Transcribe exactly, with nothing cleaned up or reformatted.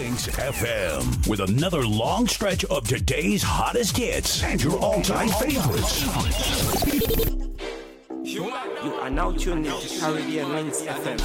Mix F M with another long stretch of today's hottest hits and your all-time favorites. You are now tuned in to Caribbean Mix F M.